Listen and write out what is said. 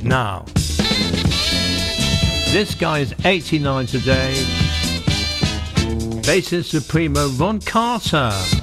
Now, this guy is 89 today. Bassist Supremo Ron Carter.